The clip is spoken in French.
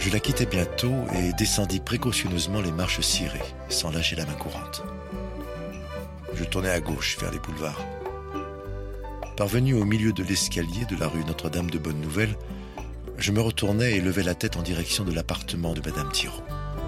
Je la quittais bientôt et descendis précautionneusement les marches cirées, sans lâcher la main courante. Je tournai à gauche vers les boulevards. Parvenu au milieu de l'escalier de la rue Notre-Dame de Bonne-Nouvelle, je me retournai et levai la tête en direction de l'appartement de Madame Thiraud.